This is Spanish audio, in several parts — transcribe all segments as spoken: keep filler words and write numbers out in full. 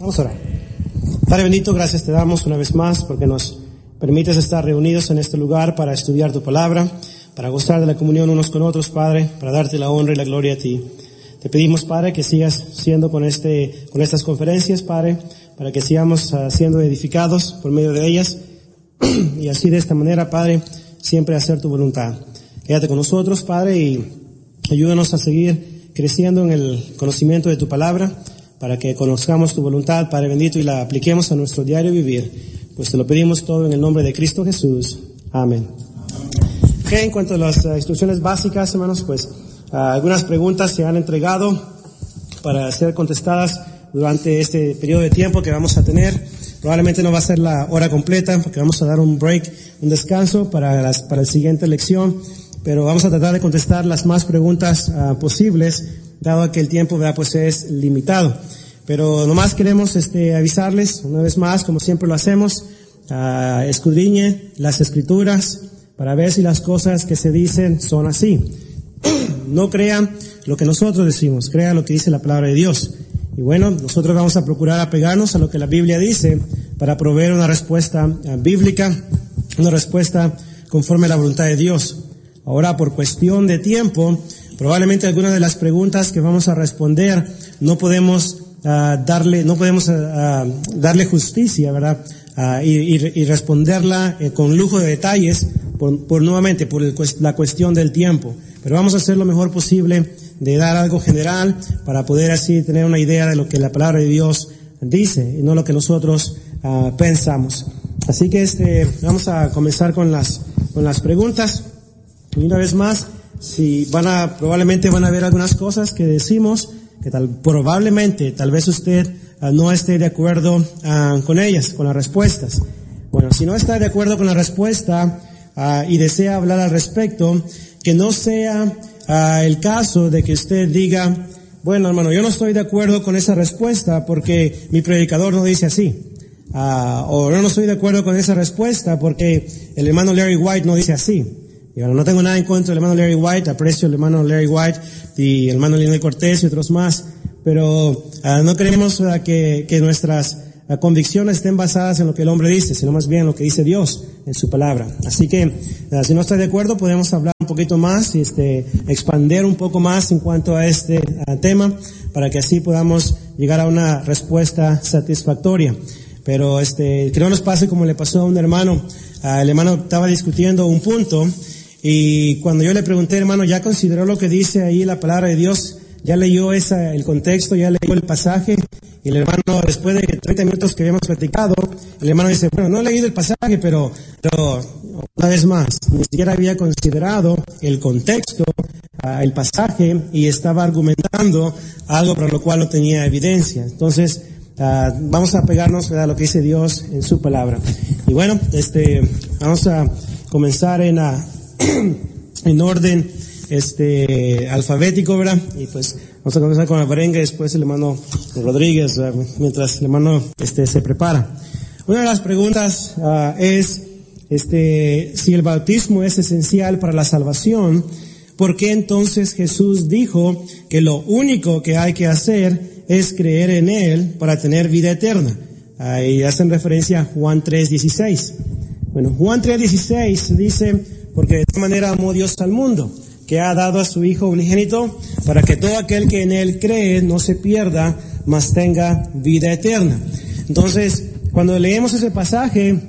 Vamos a orar. Padre bendito, gracias te damos una vez más porque nos permites estar reunidos en este lugar para estudiar tu palabra, para gozar de la comunión unos con otros, Padre, para darte la honra y la gloria a ti. Te pedimos, Padre, que sigas siendo con este, con estas conferencias, Padre, para que sigamos uh, siendo edificados por medio de ellas y así de esta manera, Padre, siempre hacer tu voluntad. Quédate con nosotros, Padre, y ayúdanos a seguir creciendo en el conocimiento de tu palabra, para que conozcamos tu voluntad, Padre bendito, y la apliquemos a nuestro diario vivir. Pues te lo pedimos todo en el nombre de Cristo Jesús. Amén. Ok, en cuanto a las uh, instrucciones básicas, hermanos, pues uh, algunas preguntas se han entregado para ser contestadas durante este periodo de tiempo que vamos a tener. Probablemente no va a ser la hora completa, porque vamos a dar un break, un descanso para las, para la siguiente lección, pero vamos a tratar de contestar las más preguntas uh, posibles, dado que el tiempo, ¿verdad?, pues es limitado. Pero nomás queremos este, avisarles, una vez más, como siempre lo hacemos, uh, escudriñe las Escrituras para ver si las cosas que se dicen son así. No crean lo que nosotros decimos, crean lo que dice la palabra de Dios. Y bueno, nosotros vamos a procurar apegarnos a lo que la Biblia dice para proveer una respuesta uh, bíblica, una respuesta conforme a la voluntad de Dios. Ahora, por cuestión de tiempo, probablemente algunas de las preguntas que vamos a responder no podemos uh, darle, no podemos uh, uh, darle justicia, ¿verdad? Uh, y, y, y responderla eh, con lujo de detalles, por, por nuevamente, por el, la cuestión del tiempo. Pero vamos a hacer lo mejor posible de dar algo general para poder así tener una idea de lo que la palabra de Dios dice y no lo que nosotros uh, pensamos. Así que este, vamos a comenzar con las, con las preguntas. Y una vez más, si van a, probablemente van a haber algunas cosas que decimos que tal, probablemente, tal vez usted uh, no esté de acuerdo uh, con ellas, con las respuestas. Bueno, si no está de acuerdo con la respuesta uh, y desea hablar al respecto, que no sea uh, el caso de que usted diga, bueno, hermano, yo no estoy de acuerdo con esa respuesta porque mi predicador no dice así. Uh, o yo no estoy de acuerdo con esa respuesta porque el hermano Larry White no dice así. Y bueno, no tengo nada en contra del hermano Larry White, aprecio al hermano Larry White y el hermano Leonel Cortés y otros más, pero uh, no queremos uh, que, que nuestras uh, convicciones estén basadas en lo que el hombre dice, sino más bien en lo que dice Dios en su palabra. Así que, uh, si no está de acuerdo, podemos hablar un poquito más y este, expander un poco más en cuanto a este uh, tema, para que así podamos llegar a una respuesta satisfactoria. Pero este, que no nos pase como le pasó a un hermano. Uh, el hermano estaba discutiendo un punto, y cuando yo le pregunté, hermano, ¿ya consideró lo que dice ahí la palabra de Dios? ¿Ya leyó esa, el contexto? ¿Ya leyó el pasaje? Y el hermano, después de treinta minutos que habíamos platicado, el hermano dice, bueno, no he leído el pasaje, pero, pero una vez más, ni siquiera había considerado el contexto, uh, el pasaje, y estaba argumentando algo para lo cual no tenía evidencia. Entonces, uh, vamos a pegarnos a lo que dice Dios en su palabra. Y bueno, este, vamos a comenzar en a, en orden este alfabético, ¿verdad? Y pues vamos a comenzar con Alvarenga y después el hermano Rodríguez, ¿verdad?, mientras el hermano este se prepara. Una de las preguntas uh, es este si el bautismo es esencial para la salvación, ¿por qué entonces Jesús dijo que lo único que hay que hacer es creer en Él para tener vida eterna? Ahí hacen referencia a Juan tres dieciséis. Bueno, Juan tres dieciséis dice, porque de esta manera amó Dios al mundo, que ha dado a su Hijo unigénito, para que todo aquel que en Él cree no se pierda, mas tenga vida eterna. Entonces, cuando leemos ese pasaje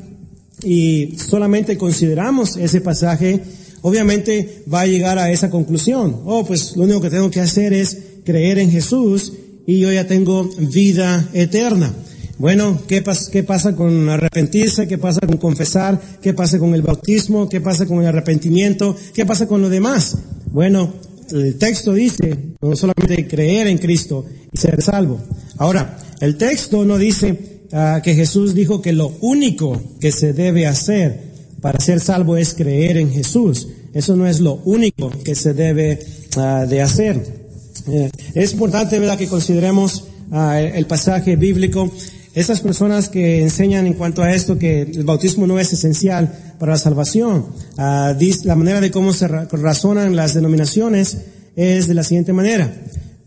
y solamente consideramos ese pasaje, obviamente va a llegar a esa conclusión. Oh, pues lo único que tengo que hacer es creer en Jesús y yo ya tengo vida eterna. Bueno, ¿qué pasa, qué pasa con arrepentirse? ¿Qué pasa con confesar? ¿Qué pasa con el bautismo? ¿Qué pasa con el arrepentimiento? ¿Qué pasa con lo demás? Bueno, el texto dice no solamente creer en Cristo y ser salvo. Ahora, el texto no dice uh, que Jesús dijo que lo único que se debe hacer para ser salvo es creer en Jesús. Eso no es lo único que se debe uh, de hacer. Eh, es importante, ¿verdad?, que consideremos uh, el pasaje bíblico. Esas personas que enseñan en cuanto a esto que el bautismo no es esencial para la salvación, uh, la manera de cómo se razonan las denominaciones es de la siguiente manera.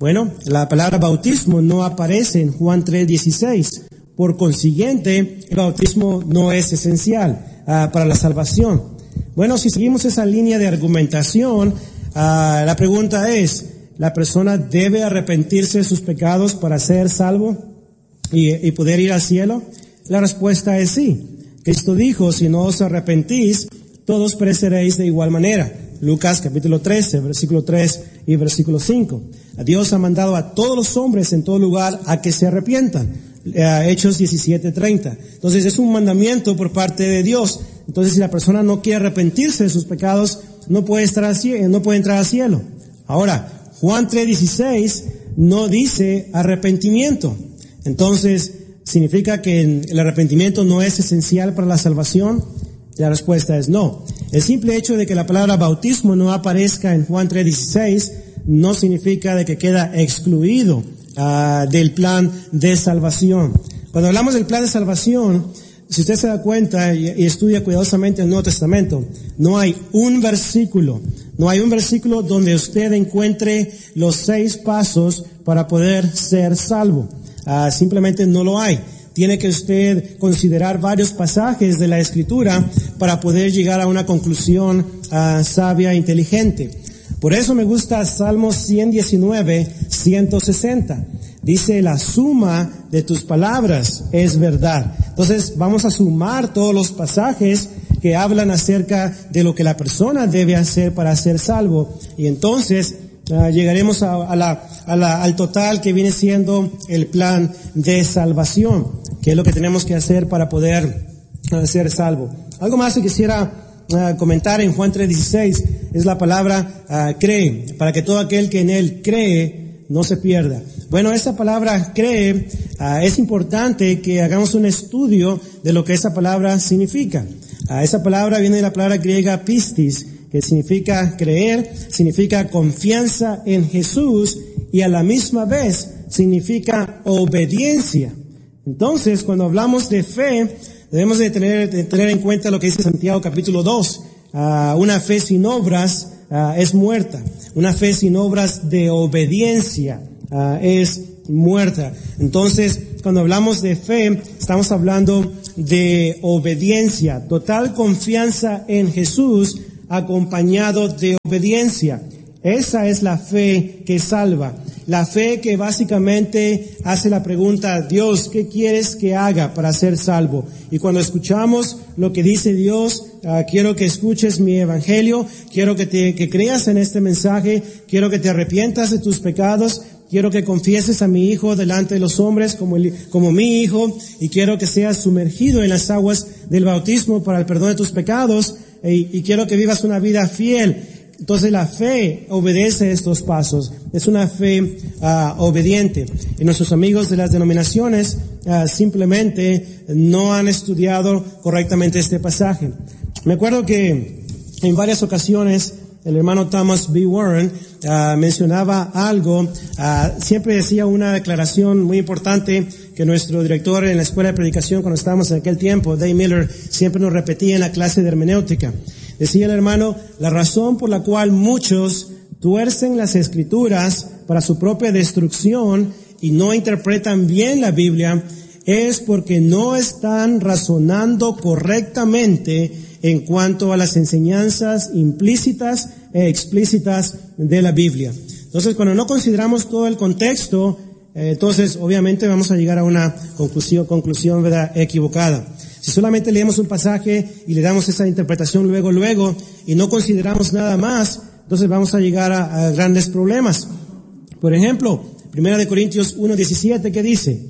Bueno, la palabra bautismo no aparece en Juan tres dieciséis. Por consiguiente, el bautismo no es esencial uh, para la salvación. Bueno, si seguimos esa línea de argumentación, uh, la pregunta es, ¿la persona debe arrepentirse de sus pecados para ser salvo y, y poder ir al cielo? La respuesta es sí. Cristo dijo, si no os arrepentís, todos pereceréis de igual manera. Lucas capítulo trece, versículo tres y versículo cinco. Dios ha mandado a todos los hombres en todo lugar a que se arrepientan. Hechos diecisiete treinta. Entonces es un mandamiento por parte de Dios. Entonces si la persona no quiere arrepentirse de sus pecados, no puede estar al cielo, no puede entrar al cielo. Ahora, Juan tres dieciséis no dice arrepentimiento. Entonces, ¿significa que el arrepentimiento no es esencial para la salvación? La respuesta es no. El simple hecho de que la palabra bautismo no aparezca en Juan tres dieciséis no significa de que queda excluido Uh, del plan de salvación. Cuando hablamos del plan de salvación, si usted se da cuenta y, y estudia cuidadosamente el Nuevo Testamento, no hay un versículo, no hay un versículo donde usted encuentre los seis pasos para poder ser salvo. Uh, simplemente no lo hay. Tiene que usted considerar varios pasajes de la Escritura para poder llegar a una conclusión uh, sabia e inteligente. Por eso me gusta Salmos ciento diecinueve, ciento sesenta. Dice, la suma de tus palabras es verdad. Entonces vamos a sumar todos los pasajes que hablan acerca de lo que la persona debe hacer para ser salvo. Y entonces uh, llegaremos a, a la, a la, al total que viene siendo el plan de salvación, que es lo que tenemos que hacer para poder uh, ser salvo. Algo más que quisiera Uh, comentar en Juan tres dieciséis es la palabra uh, cree, para que todo aquel que en él cree no se pierda. Bueno, esa palabra cree, uh, es importante que hagamos un estudio de lo que esa palabra significa. Uh, esa palabra viene de la palabra griega pistis, que significa creer, significa confianza en Jesús y a la misma vez significa obediencia. Entonces, cuando hablamos de fe, debemos de tener, de tener en cuenta lo que dice Santiago capítulo dos. Uh, una fe sin obras uh, es muerta. Una fe sin obras de obediencia uh, es muerta. Entonces, cuando hablamos de fe, estamos hablando de obediencia. Total confianza en Jesús acompañado de obediencia. Esa es la fe que salva. La fe que básicamente hace la pregunta, Dios, ¿qué quieres que haga para ser salvo? Y cuando escuchamos lo que dice Dios, uh, quiero que escuches mi evangelio, quiero que te, que creas en este mensaje, quiero que te arrepientas de tus pecados, quiero que confieses a mi hijo delante de los hombres como, el, como mi hijo, y quiero que seas sumergido en las aguas del bautismo para el perdón de tus pecados, y, y quiero que vivas una vida fiel. Entonces la fe obedece estos pasos. Es una fe uh, obediente. Y nuestros amigos de las denominaciones uh, simplemente no han estudiado correctamente este pasaje. Me acuerdo que en varias ocasiones el hermano Thomas B. Warren uh, mencionaba algo, uh, siempre decía una declaración muy importante que nuestro director en la escuela de predicación cuando estábamos en aquel tiempo, Dave Miller, siempre nos repetía en la clase de hermenéutica. Decía el hermano, la razón por la cual muchos tuercen las escrituras para su propia destrucción y no interpretan bien la Biblia es porque no están razonando correctamente en cuanto a las enseñanzas implícitas e explícitas de la Biblia. Entonces, cuando no consideramos todo el contexto, eh, entonces obviamente vamos a llegar a una conclusión, conclusión, ¿verdad?, equivocada. Si solamente leemos un pasaje y le damos esa interpretación luego, luego, y no consideramos nada más, entonces vamos a llegar a, a grandes problemas. Por ejemplo, Primera de Corintios uno diecisiete, ¿qué dice?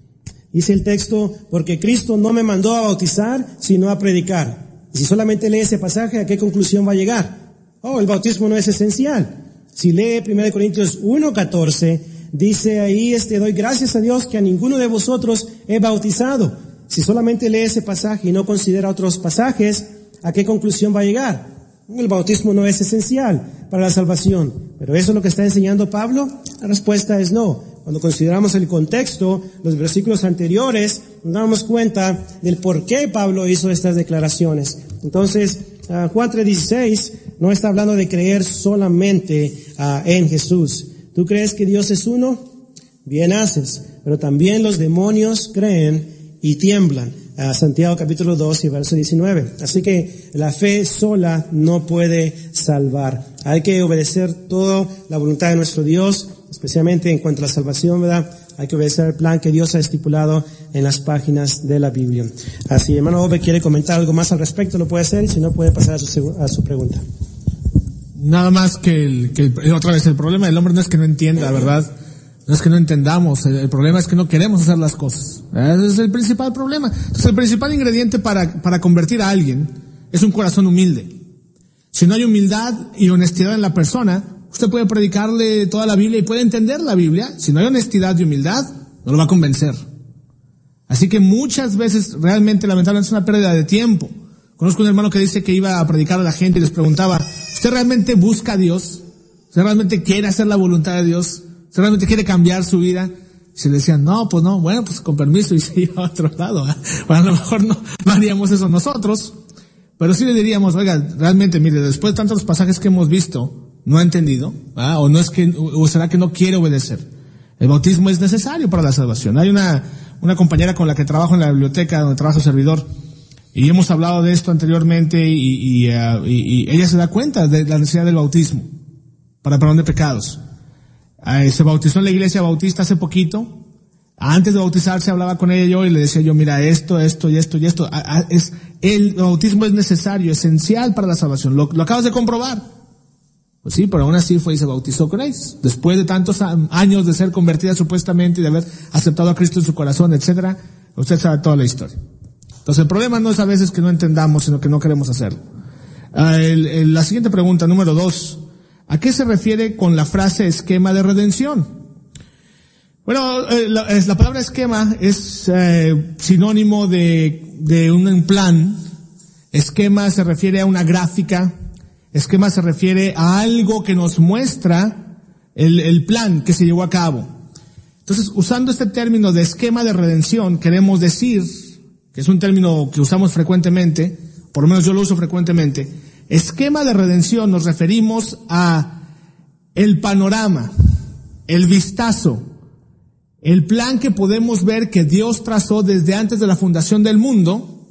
Dice el texto, porque Cristo no me mandó a bautizar, sino a predicar. Y si solamente lee ese pasaje, ¿a qué conclusión va a llegar? Oh, el bautismo no es esencial. Si lee Primera de Corintios uno catorce, dice ahí, este, doy gracias a Dios que a ninguno de vosotros he bautizado. Si solamente lee ese pasaje y no considera otros pasajes, ¿a qué conclusión va a llegar? El bautismo no es esencial para la salvación. ¿Pero eso es lo que está enseñando Pablo? La respuesta es no. Cuando consideramos el contexto, los versículos anteriores, nos damos cuenta del por qué Pablo hizo estas declaraciones. Entonces, uh, Juan tres dieciséis no está hablando de creer solamente uh, en Jesús. ¿Tú crees que Dios es uno? Bien haces, pero también los demonios creen y tiemblan. A Santiago capítulo dos y verso diecinueve. Así que la fe sola no puede salvar. Hay que obedecer toda la voluntad de nuestro Dios, especialmente en cuanto a la salvación, ¿verdad? Hay que obedecer el plan que Dios ha estipulado en las páginas de la Biblia. Así, hermano Ove, ¿quiere comentar algo más al respecto? Lo puede hacer, y si no, puede pasar a su, a su pregunta. Nada más que, el, que el, otra vez, el problema del hombre no es que no entienda, ¿verdad? No es que no entendamos, el, el problema es que no queremos hacer las cosas. Ese es el principal problema. Entonces, el principal ingrediente para, para convertir a alguien es un corazón humilde. Si no hay humildad y honestidad en la persona, usted puede predicarle toda la Biblia y puede entender la Biblia. Si no hay honestidad y humildad, no lo va a convencer. Así que muchas veces, realmente, lamentablemente, es una pérdida de tiempo. Conozco un hermano que dice que iba a predicar a la gente y les preguntaba, ¿usted realmente busca a Dios? ¿Usted realmente quiere hacer la voluntad de Dios? ¿Usted realmente quiere cambiar su vida? Y se le decían, no, pues no, bueno, pues con permiso, y se iba a otro lado. ¿eh? Bueno, a lo mejor no, no haríamos eso nosotros, pero sí le diríamos, oiga, realmente, mire, después de tantos pasajes que hemos visto, no ha entendido, ¿ah? o no es que, o será que no quiere obedecer. El bautismo es necesario para la salvación. Hay una, una compañera con la que trabajo en la biblioteca, donde trabaja servidor, y hemos hablado de esto anteriormente, y, y, uh, y, y ella se da cuenta de la necesidad del bautismo para perdón de pecados. Uh, se bautizó en la iglesia bautista hace poquito. Antes de bautizarse hablaba con ella yo y le decía yo, mira, esto, esto y esto y esto. Uh, uh, es, el bautismo es necesario, esencial para la salvación. Lo, lo acabas de comprobar. Pues sí, pero aún así fue y se bautizó Grace. Después de tantos años de ser convertida supuestamente y de haber aceptado a Cristo en su corazón, etcétera, usted sabe toda la historia. Entonces el problema no es a veces que no entendamos, sino que no queremos hacerlo. Uh, el, el, la siguiente pregunta, número dos. ¿A qué se refiere con la frase esquema de redención? Bueno, eh, la, es, la palabra esquema es eh, sinónimo de, de un plan. Esquema se refiere a una gráfica. Esquema se refiere a algo que nos muestra el, el plan que se llevó a cabo. Entonces, usando este término de esquema de redención, queremos decir, que es un término que usamos frecuentemente, por lo menos yo lo uso frecuentemente, esquema de redención nos referimos a el panorama, el vistazo, el plan que podemos ver que Dios trazó desde antes de la fundación del mundo,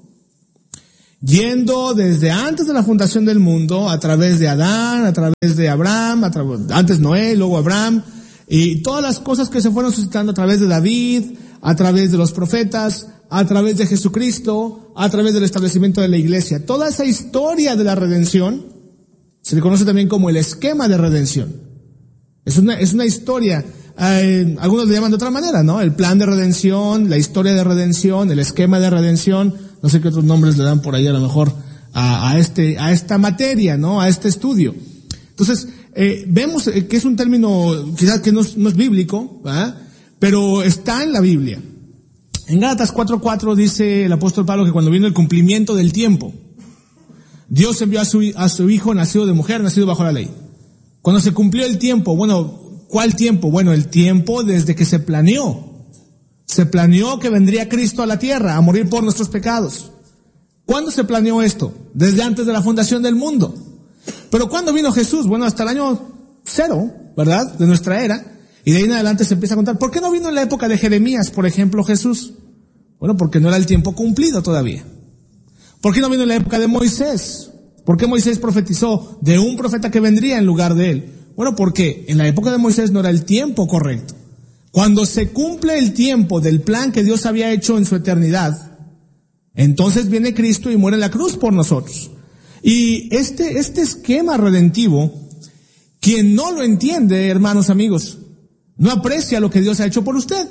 yendo desde antes de la fundación del mundo, a través de Adán, a través de Abraham, a través, antes Noé, luego Abraham, y todas las cosas que se fueron suscitando a través de David, a través de los profetas, a través de Jesucristo, a través del establecimiento de la iglesia. Toda esa historia de la redención se le conoce también como el esquema de redención. Es una, es una historia, eh, algunos le llaman de otra manera, ¿no? El plan de redención, la historia de redención, el esquema de redención, no sé qué otros nombres le dan por ahí a lo mejor a, a este, a esta materia, ¿no? A este estudio. Entonces, eh, vemos que es un término quizás que no es, no es bíblico, ¿verdad? Pero está en la Biblia. En Gálatas cuatro cuatro dice el apóstol Pablo que cuando vino el cumplimiento del tiempo, Dios envió a su, a su hijo nacido de mujer, nacido bajo la ley. Cuando se cumplió el tiempo, bueno, ¿cuál tiempo? Bueno, el tiempo desde que se planeó. Se planeó que vendría Cristo a la tierra a morir por nuestros pecados. ¿Cuándo se planeó esto? Desde antes de la fundación del mundo. Pero ¿cuándo vino Jesús? Bueno, hasta el año cero, ¿verdad? De nuestra era. Y de ahí en adelante se empieza a contar. ¿Por qué no vino en la época de Jeremías, por ejemplo, Jesús? Bueno, porque no era el tiempo cumplido todavía. ¿Por qué no vino en la época de Moisés? ¿Por qué Moisés profetizó de un profeta que vendría en lugar de él? Bueno, porque en la época de Moisés no era el tiempo correcto. Cuando se cumple el tiempo del plan que Dios había hecho en su eternidad, entonces viene Cristo y muere en la cruz por nosotros. Y este, este esquema redentivo, quien no lo entiende, hermanos amigos, no aprecia lo que Dios ha hecho por usted.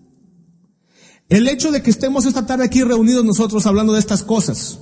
El hecho de que estemos esta tarde aquí reunidos nosotros hablando de estas cosas,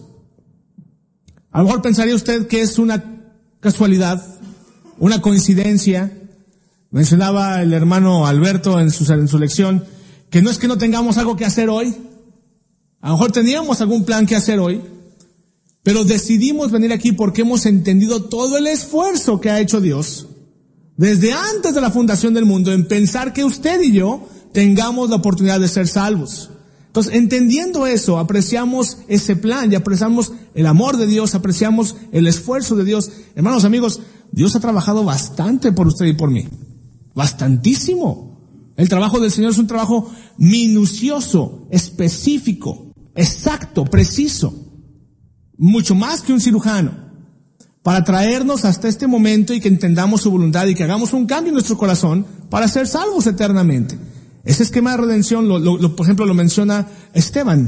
a lo mejor pensaría usted que es una casualidad, una coincidencia. Mencionaba el hermano Alberto en su, en su lección que no es que no tengamos algo que hacer hoy. A lo mejor teníamos algún plan que hacer hoy, pero decidimos venir aquí porque hemos entendido todo el esfuerzo que ha hecho Dios desde antes de la fundación del mundo en pensar que usted y yo tengamos la oportunidad de ser salvos. Entonces, entendiendo eso, apreciamos ese plan y apreciamos el amor de Dios, apreciamos el esfuerzo de Dios. Hermanos amigos, Dios ha trabajado bastante por usted y por mí. Bastantísimo. El trabajo del Señor es un trabajo minucioso, específico, exacto, preciso. Mucho más que un cirujano. Para traernos hasta este momento y que entendamos su voluntad y que hagamos un cambio en nuestro corazón para ser salvos eternamente. Ese esquema de redención, lo, lo, lo, por ejemplo, lo menciona Esteban.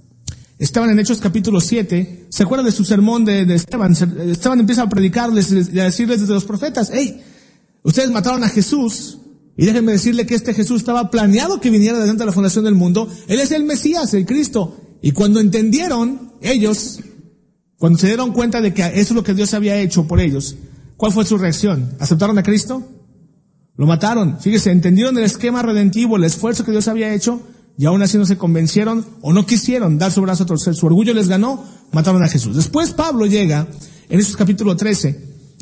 Esteban en Hechos capítulo siete, ¿se acuerdan de su sermón de, de Esteban? Esteban empieza a predicarles y a decirles desde los profetas, hey, ustedes mataron a Jesús, y déjenme decirle que este Jesús estaba planeado que viniera desde antes de la fundación del mundo. Él es el Mesías, el Cristo. Y cuando entendieron, ellos, cuando se dieron cuenta de que eso es lo que Dios había hecho por ellos, ¿cuál fue su reacción? ¿Aceptaron a Cristo? Lo mataron. Fíjese, entendieron el esquema redentivo, el esfuerzo que Dios había hecho, y aún así no se convencieron o no quisieron dar su brazo a torcer. Su orgullo les ganó, mataron a Jesús. Después Pablo llega en Hechos capítulo trece,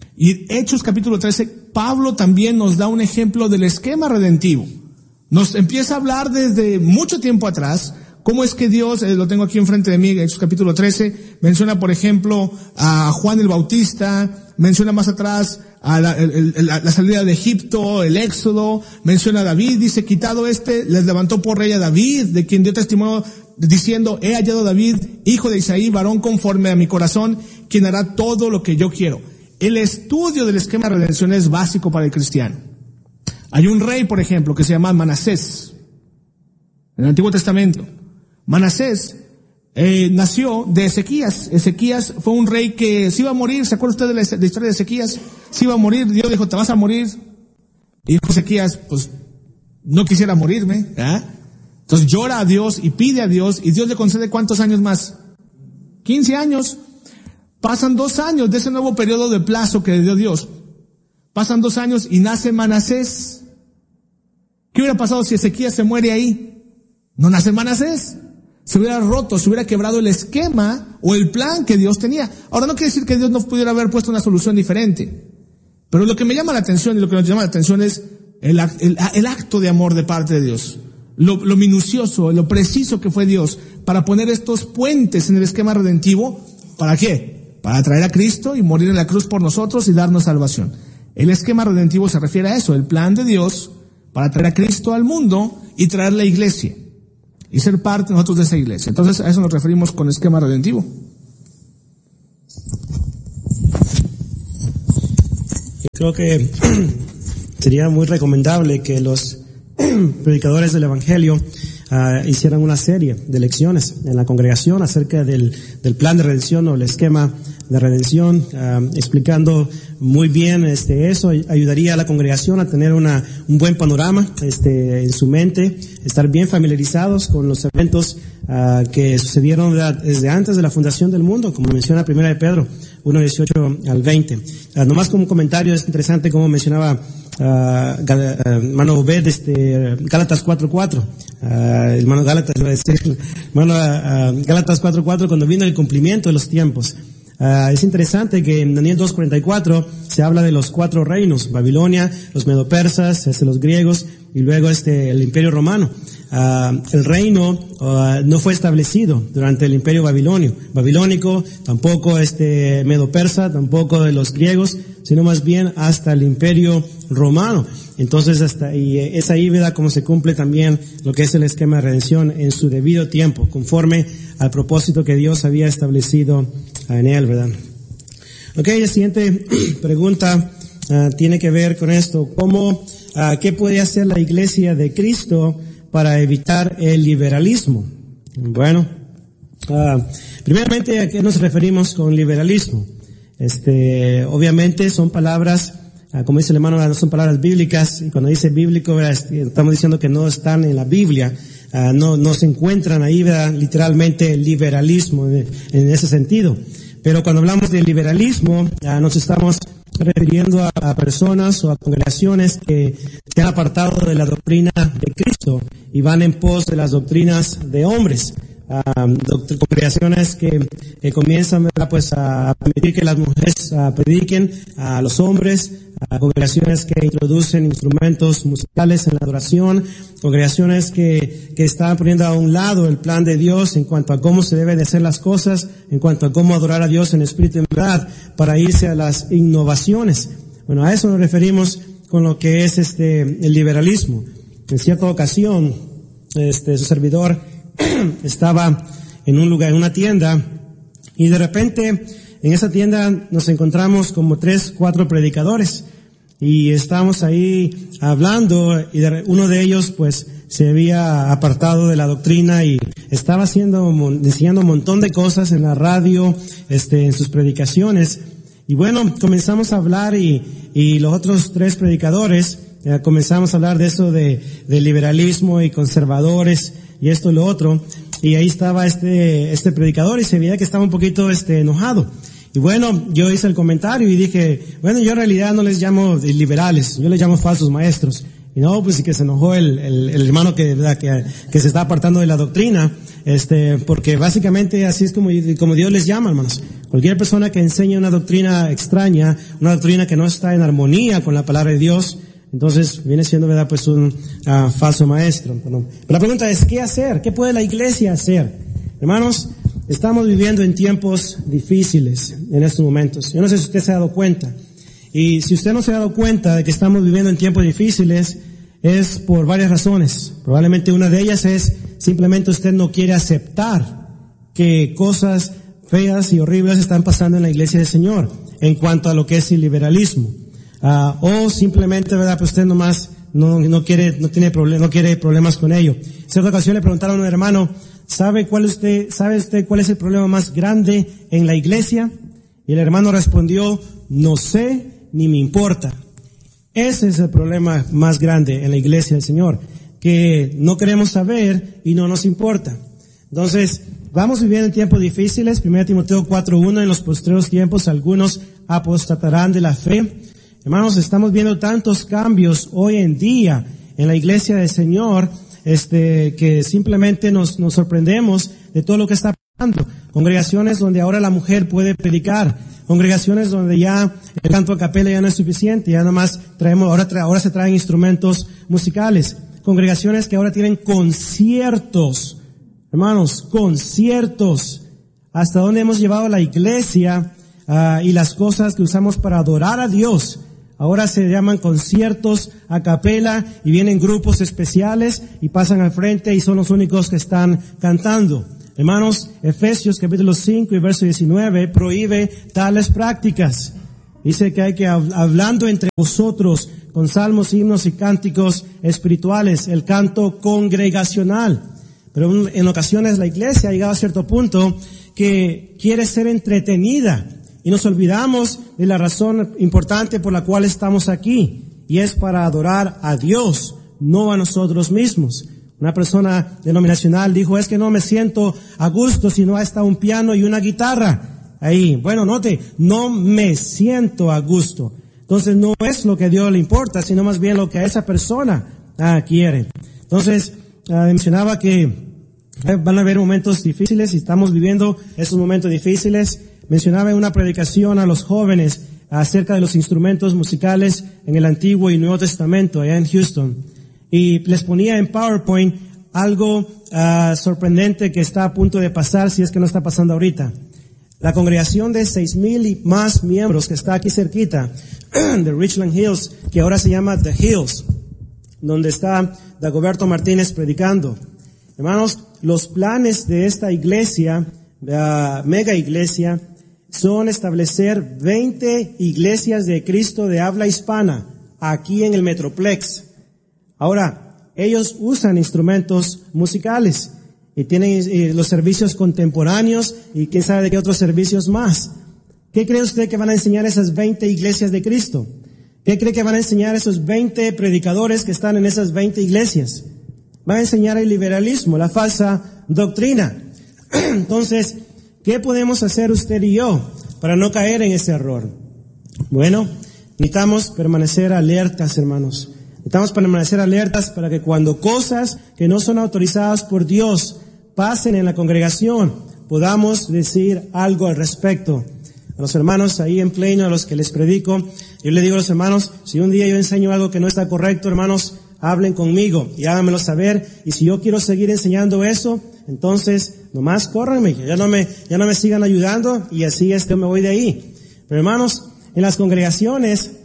y Hechos capítulo trece, Pablo también nos da un ejemplo del esquema redentivo. Nos empieza a hablar desde mucho tiempo atrás, cómo es que Dios, eh, lo tengo aquí enfrente de mí, Hechos capítulo trece, menciona por ejemplo a Juan el Bautista, menciona más atrás a la, el, el, la salida de Egipto, el éxodo, menciona a David, dice, quitado este, les levantó por rey a David, de quien dio testimonio diciendo, he hallado a David, hijo de Isaí, varón conforme a mi corazón, quien hará todo lo que yo quiero. El estudio del esquema de redención es básico para el cristiano. Hay un rey, por ejemplo, que se llama Manasés, en el Antiguo Testamento. Manasés eh, nació de Ezequías. Ezequías fue un rey que se iba a morir. ¿Se acuerda usted de la, de la historia de Ezequías? Se iba a morir. Dios dijo, te vas a morir. Y dijo Ezequías, pues, no quisiera morirme. ¿eh? Entonces llora a Dios y pide a Dios, y Dios le concede ¿cuántos años más? quince años. Pasan dos años de ese nuevo periodo de plazo que le dio Dios. Pasan dos años y nace Manasés. ¿Qué hubiera pasado si Ezequías se muere ahí? No nace Manasés. Se hubiera roto, se hubiera quebrado el esquema o el plan que Dios tenía. Ahora, no quiere decir que Dios no pudiera haber puesto una solución diferente. Pero lo que me llama la atención y lo que nos llama la atención es el, el, el acto de amor de parte de Dios. Lo, lo minucioso, lo preciso que fue Dios para poner estos puentes en el esquema redentivo. ¿Para qué? Para traer a Cristo y morir en la cruz por nosotros y darnos salvación. El esquema redentivo se refiere a eso, el plan de Dios para traer a Cristo al mundo y traer la iglesia y ser parte nosotros de esa iglesia. Entonces a eso nos referimos con esquema redentivo. Yo creo que sería muy recomendable que los predicadores del Evangelio Uh, hicieran una serie de lecciones en la congregación acerca del, del plan de redención o el esquema de redención, uh, explicando muy bien este eso. Ayudaría a la congregación a tener una un buen panorama este en su mente, estar bien familiarizados con los eventos uh, que sucedieron desde antes de la fundación del mundo, como menciona Primera de Pedro uno, dieciocho al veinte. Uh, nomás como un comentario, es interesante como mencionaba Uh, Gal, uh, hermano Obed, este, Gálatas cuatro cuatro, uh, hermano Gálatas, iba a decir, hermano, uh, Gálatas cuatro cuatro, cuando vino el cumplimiento de los tiempos. Uh, es interesante que en Daniel dos cuarenta y cuatro se habla de los cuatro reinos, Babilonia, los medopersas, este, los griegos, y luego este, el imperio romano. Uh, el reino uh, no fue establecido durante el imperio babilonio, babilónico, tampoco este medo persa, tampoco de los griegos, sino más bien hasta el imperio romano. Entonces hasta y es ahí, ¿verdad?, como se cumple también lo que es el esquema de redención en su debido tiempo, conforme al propósito que Dios había establecido en él, ¿verdad? Ok, la siguiente pregunta uh, tiene que ver con esto. ¿Cómo, uh, qué puede hacer la iglesia de Cristo para evitar el liberalismo? Bueno, uh, primeramente, ¿a qué nos referimos con liberalismo? Este, obviamente son palabras, uh, como dice el hermano, no son palabras bíblicas, y cuando dice bíblico, ¿verdad?, estamos diciendo que no están en la Biblia, uh, no, no se encuentran ahí, ¿verdad?, literalmente el liberalismo en, en ese sentido. Pero cuando hablamos de liberalismo, uh, nos estamos refiriendo a, a personas o a congregaciones que se han apartado de la doctrina de Cristo y van en pos de las doctrinas de hombres. Um, congregaciones que, que comienzan, ¿verdad?, pues a permitir que las mujeres uh, prediquen a los hombres, a congregaciones que introducen instrumentos musicales en la adoración, congregaciones que, que están poniendo a un lado el plan de Dios en cuanto a cómo se deben de hacer las cosas, en cuanto a cómo adorar a Dios en espíritu y en verdad, para irse a las innovaciones. Bueno, a eso nos referimos con lo que es este el liberalismo. En cierta ocasión, este su servidor estaba en un lugar, en una tienda, y de repente en esa tienda nos encontramos como tres, cuatro predicadores, y estábamos ahí hablando, y de, uno de ellos pues se había apartado de la doctrina y estaba haciendo, enseñando un montón de cosas en la radio, este, en sus predicaciones. Y bueno, comenzamos a hablar y, y los otros tres predicadores eh, comenzamos a hablar de eso de, de liberalismo y conservadores y esto y lo otro. Y ahí estaba este, este predicador y se veía que estaba un poquito, este, enojado. Y bueno, yo hice el comentario y dije, bueno, yo en realidad no les llamo liberales, yo les llamo falsos maestros. Y no, pues sí que se enojó el, el, el hermano que, que, que se está apartando de la doctrina, este, porque básicamente así es como, como Dios les llama, hermanos. Cualquier persona que enseñe una doctrina extraña, una doctrina que no está en armonía con la palabra de Dios, entonces viene siendo, verdad, pues un uh, falso maestro. Pero la pregunta es, ¿qué hacer? ¿Qué puede la iglesia hacer? Hermanos, estamos viviendo en tiempos difíciles en estos momentos. Yo no sé si usted se ha dado cuenta. Y si usted no se ha dado cuenta de que estamos viviendo en tiempos difíciles, es por varias razones. Probablemente una de ellas es simplemente usted no quiere aceptar que cosas feas y horribles están pasando en la iglesia del Señor en cuanto a lo que es el liberalismo. Uh, o simplemente, verdad, pues usted nomás no, no quiere, no tiene problem- no quiere problemas con ello. En cierta ocasión le preguntaron a un hermano, ¿sabe cuál usted, sabe usted cuál es el problema más grande en la iglesia? Y el hermano respondió, no sé, ni me importa. Ese es el problema más grande en la iglesia del Señor, que no queremos saber y no nos importa. Entonces, vamos viviendo en tiempos difíciles. Primera Timoteo cuatro uno, en los postreros tiempos algunos apostatarán de la fe. Hermanos, estamos viendo tantos cambios hoy en día en la iglesia del Señor, este, que simplemente nos, nos sorprendemos de todo lo que está pasando. Congregaciones donde ahora la mujer puede predicar. Congregaciones donde ya el canto a capela ya no es suficiente, ya nada más traemos, ahora, tra, ahora se traen instrumentos musicales. Congregaciones que ahora tienen conciertos, hermanos, conciertos. Hasta dónde hemos llevado la iglesia uh, y las cosas que usamos para adorar a Dios. Ahora se llaman conciertos a capela y vienen grupos especiales y pasan al frente y son los únicos que están cantando. Hermanos, Efesios capítulo cinco y verso diecinueve prohíbe tales prácticas. Dice que hay que, hablando entre vosotros con salmos, himnos y cánticos espirituales, el canto congregacional. Pero en ocasiones la iglesia ha llegado a cierto punto que quiere ser entretenida y nos olvidamos de la razón importante por la cual estamos aquí, y es para adorar a Dios, no a nosotros mismos. Una persona denominacional dijo, es que no me siento a gusto si no está un piano y una guitarra ahí. Bueno, note, no me siento a gusto. Entonces no es lo que a Dios le importa, sino más bien lo que a esa persona ah, quiere. Entonces, ah, mencionaba que van a haber momentos difíciles y estamos viviendo esos momentos difíciles. Mencionaba en una predicación a los jóvenes acerca de los instrumentos musicales en el Antiguo y Nuevo Testamento allá en Houston. Y les ponía en PowerPoint algo uh, sorprendente que está a punto de pasar, si es que no está pasando ahorita. La congregación de seis mil y más miembros que está aquí cerquita, de Richland Hills, que ahora se llama The Hills, donde está Dagoberto Martínez predicando. Hermanos, los planes de esta iglesia, uh, mega iglesia, son establecer veinte iglesias de Cristo de habla hispana aquí en el Metroplex. Ahora, ellos usan instrumentos musicales y tienen eh, los servicios contemporáneos y quién sabe de qué otros servicios más. ¿Qué cree usted que van a enseñar esas veinte iglesias de Cristo? ¿Qué cree que van a enseñar esos veinte predicadores que están en esas veinte iglesias? Van a enseñar el liberalismo, la falsa doctrina. Entonces, ¿qué podemos hacer usted y yo para no caer en ese error? Bueno, necesitamos permanecer alertas, hermanos. Necesitamos permanecer alertas para que cuando cosas que no son autorizadas por Dios pasen en la congregación, podamos decir algo al respecto. A los hermanos ahí en Plano, a los que les predico, yo les digo a los hermanos, si un día yo enseño algo que no está correcto, hermanos, hablen conmigo y háganmelo saber. Y si yo quiero seguir enseñando eso, entonces nomás córranme, ya no me, ya no me sigan ayudando y así es que me voy de ahí. Pero hermanos, en las congregaciones,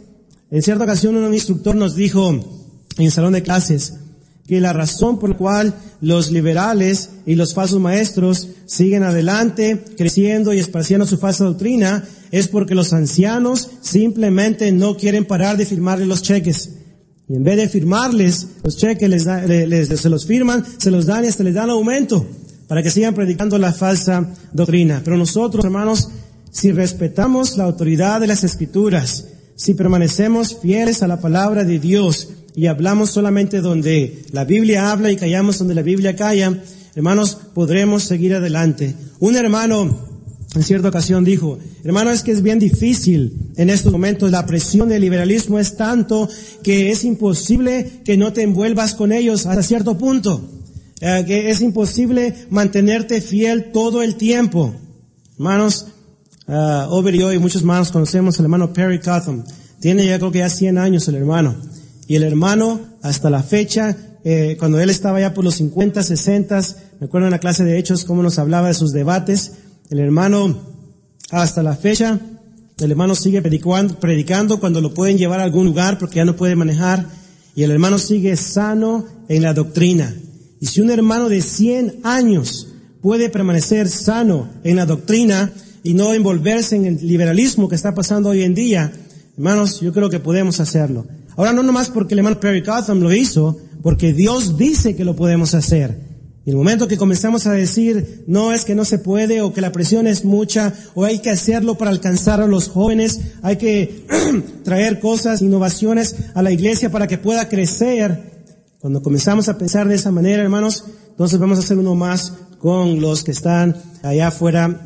En cierta ocasión un instructor nos dijo en el salón de clases que la razón por la cual los liberales y los falsos maestros siguen adelante, creciendo y esparciendo su falsa doctrina, es porque los ancianos simplemente no quieren parar de firmarles los cheques. Y en vez de firmarles los cheques, les da, les, les, se los firman, se los dan y hasta les dan aumento para que sigan predicando la falsa doctrina. Pero nosotros, hermanos, si respetamos la autoridad de las Escrituras, si permanecemos fieles a la palabra de Dios y hablamos solamente donde la Biblia habla y callamos donde la Biblia calla, hermanos, podremos seguir adelante. Un hermano en cierta ocasión dijo, hermano, es que es bien difícil en estos momentos, la presión del liberalismo es tanto que es imposible que no te envuelvas con ellos hasta cierto punto, eh, que es imposible mantenerte fiel todo el tiempo. Hermanos, uh, Over y yo y muchos hermanos conocemos al hermano Perry Cotham. Tiene ya creo que ya cien años el hermano. Y el hermano, hasta la fecha, eh, cuando él estaba ya por los cincuenta, sesenta, me acuerdo en la clase de Hechos cómo nos hablaba de sus debates. El hermano, hasta la fecha, el hermano sigue predicando, predicando cuando lo pueden llevar a algún lugar porque ya no puede manejar. Y el hermano sigue sano en la doctrina. Y si un hermano de cien años puede permanecer sano en la doctrina y no envolverse en el liberalismo que está pasando hoy en día, hermanos, yo creo que podemos hacerlo. Ahora, no nomás porque el hermano Perry Cotham lo hizo, porque Dios dice que lo podemos hacer. Y en el momento que comenzamos a decir, no, es que no se puede, o que la presión es mucha, o hay que hacerlo para alcanzar a los jóvenes, hay que traer cosas, innovaciones a la iglesia para que pueda crecer. Cuando comenzamos a pensar de esa manera, hermanos, entonces vamos a hacer uno más con los que están allá afuera,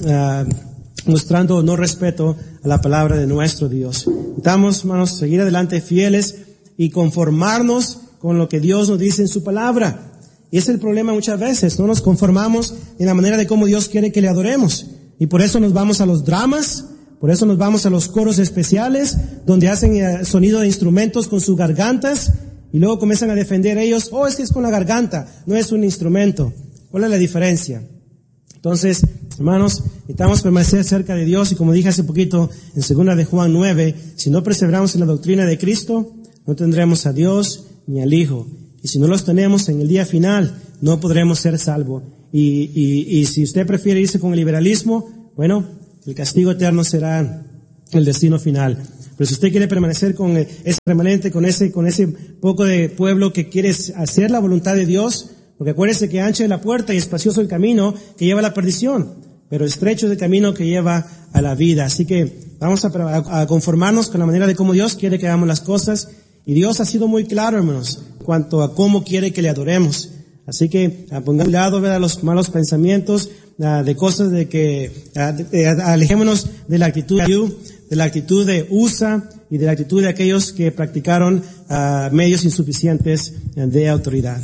uh, mostrando no respeto a la palabra de nuestro Dios. Necesitamos, hermanos, seguir adelante fieles y conformarnos con lo que Dios nos dice en su palabra. Y ese es el problema muchas veces, no nos conformamos en la manera de cómo Dios quiere que le adoremos. Y por eso nos vamos a los dramas, por eso nos vamos a los coros especiales, donde hacen sonido de instrumentos con sus gargantas, y luego comienzan a defender ellos, oh, es que es con la garganta, no es un instrumento. ¿Cuál es la diferencia? Entonces, hermanos, necesitamos permanecer cerca de Dios, y como dije hace poquito, en segunda de Juan nueve, si no perseveramos en la doctrina de Cristo, no tendremos a Dios ni al Hijo. Y si no los tenemos en el día final, no podremos ser salvos. Y, y, y si usted prefiere irse con el liberalismo, bueno, el castigo eterno será el destino final. Pero si usted quiere permanecer con ese remanente, con ese, con ese poco de pueblo que quiere hacer la voluntad de Dios, porque acuérdese que ancha es la puerta y espacioso el camino que lleva a la perdición, pero estrecho es el camino que lleva a la vida. Así que vamos a, a conformarnos con la manera de cómo Dios quiere que hagamos las cosas. Y Dios ha sido muy claro, hermanos, en cuanto a cómo quiere que le adoremos. Así que pongamos a un lado, ¿verdad?, los malos pensamientos, uh, de cosas de que uh, de, de, alejémonos de la actitud de, de la actitud de U S A y de la actitud de aquellos que practicaron uh, medios insuficientes de autoridad.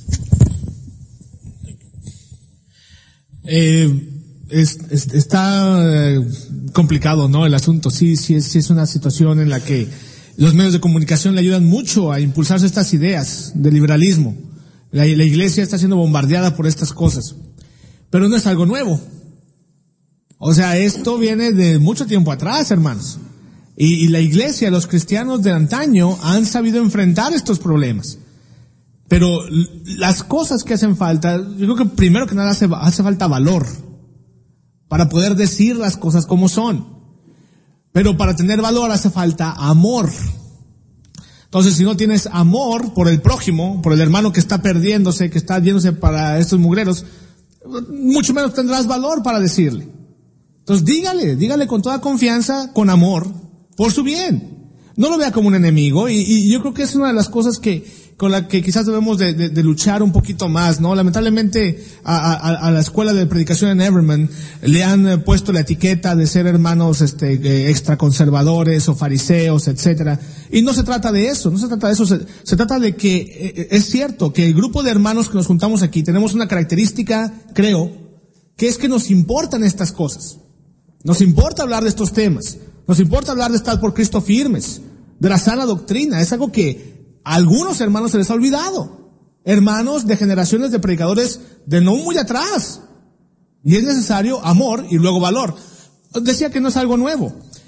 Eh, es, es, está eh, complicado, ¿no? El asunto. Sí, sí es, sí es una situación en la que los medios de comunicación le ayudan mucho a impulsarse estas ideas de liberalismo. La, la iglesia está siendo bombardeada por estas cosas. Pero no es algo nuevo. O sea, esto viene de mucho tiempo atrás, hermanos. Y, y la iglesia, los cristianos de antaño han sabido enfrentar estos problemas. Pero las cosas que hacen falta, yo creo que primero que nada hace, hace falta valor para poder decir las cosas como son. Pero para tener valor hace falta amor. Entonces, si no tienes amor por el prójimo, por el hermano que está perdiéndose, que está yéndose para estos mugreros, mucho menos tendrás valor para decirle. Entonces, dígale, dígale con toda confianza, con amor, por su bien. No lo vea como un enemigo, y, y yo creo que es una de las cosas que con la que quizás debemos de, de, de luchar un poquito más, ¿no? Lamentablemente a, a, a la escuela de predicación en Everman le han eh, puesto la etiqueta de ser hermanos este eh, extraconservadores o fariseos, etcétera. Y no se trata de eso, no se trata de eso, se, se trata de que eh, es cierto que el grupo de hermanos que nos juntamos aquí tenemos una característica, creo, que es que nos importan estas cosas. Nos importa hablar de estos temas, nos importa hablar de estar por Cristo firmes, de la sana doctrina. Es algo que a algunos hermanos se les ha olvidado. Hermanos de generaciones de predicadores de no muy atrás. Y es necesario amor y luego valor. Decía que no es algo nuevo.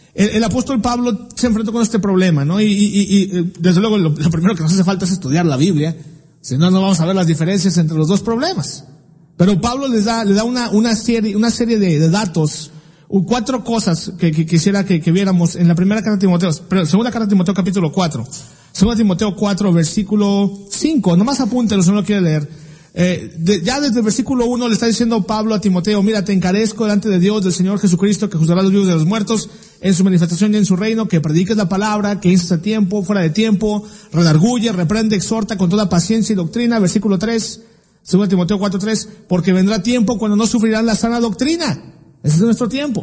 el, el apóstol Pablo se enfrentó con este problema, ¿no? Y, y, y, y desde luego lo, lo primero que nos hace falta es estudiar la Biblia, si no, no vamos a ver las diferencias entre los dos problemas. Pero Pablo les da, le da una, una serie, una serie de, de datos, cuatro cosas que, que quisiera que, que viéramos en la primera carta de Timoteo, pero segunda carta de Timoteo capítulo cuatro. Segunda Timoteo cuatro, versículo cinco, nomás apúntelo si no lo quiere leer. Eh, de, ya desde el versículo uno le está diciendo Pablo a Timoteo, mira, te encarezco delante de Dios, del Señor Jesucristo, que juzgará a los vivos de los muertos en su manifestación y en su reino, que prediques la palabra, que instes a tiempo, fuera de tiempo, redarguye, reprende, exhorta con toda paciencia y doctrina. Versículo tres, segunda Timoteo cuatro tres, porque vendrá tiempo cuando no sufrirán la sana doctrina. Ese es nuestro tiempo.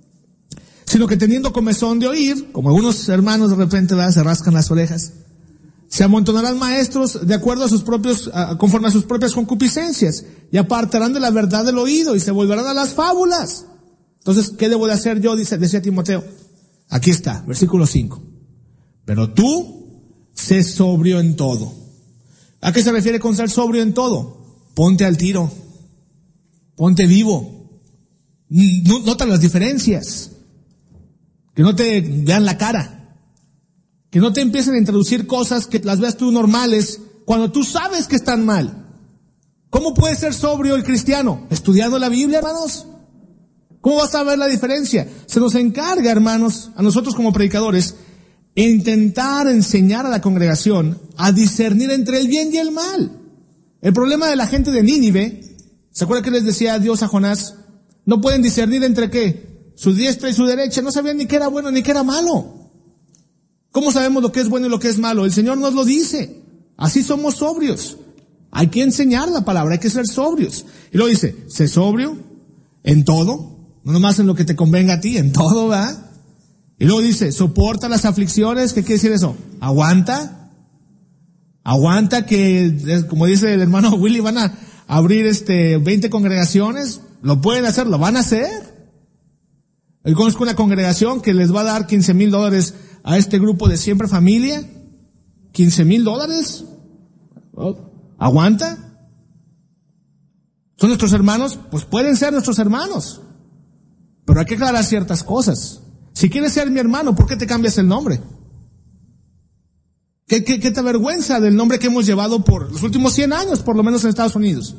Sino que teniendo comezón de oír, como algunos hermanos de repente, ¿verdad?, se rascan las orejas, se amontonarán maestros de acuerdo a sus propios, a, conforme a sus propias concupiscencias, y apartarán de la verdad del oído, y se volverán a las fábulas. Entonces, ¿qué debo de hacer yo? Dice, decía Timoteo. Aquí está, versículo cinco. Pero tú, sé sobrio en todo. ¿A qué se refiere con ser sobrio en todo? Ponte al tiro. Ponte vivo. Nota las diferencias. Que no te vean la cara. Que no te empiecen a introducir cosas que las veas tú normales cuando tú sabes que están mal. ¿Cómo puede ser sobrio el cristiano? Estudiando la Biblia, hermanos. ¿Cómo vas a ver la diferencia? Se nos encarga, hermanos, a nosotros como predicadores, intentar enseñar a la congregación a discernir entre el bien y el mal. El problema de la gente de Nínive, ¿se acuerdan que les decía Dios a Jonás? No pueden discernir entre qué, su diestra y su derecha, no sabían ni qué era bueno ni qué era malo. ¿Cómo sabemos lo que es bueno y lo que es malo? El Señor nos lo dice. Así somos sobrios. Hay que enseñar la palabra, hay que ser sobrios. Y luego dice, sé sobrio en todo, no nomás en lo que te convenga a ti, en todo, ¿verdad? Y luego dice, soporta las aflicciones. ¿Qué quiere decir eso? Aguanta. Aguanta que, como dice el hermano Willy, van a abrir este veinte congregaciones. Lo pueden hacer, lo van a hacer. Yo conozco una congregación que les va a dar quince mil dólares a este grupo de Siempre Familia. quince mil dólares. ¿Aguanta? ¿Son nuestros hermanos? Pues pueden ser nuestros hermanos. Pero hay que aclarar ciertas cosas. Si quieres ser mi hermano, ¿por qué te cambias el nombre? ¿Qué, qué, qué te avergüenza del nombre que hemos llevado por los últimos cien años, por lo menos en Estados Unidos?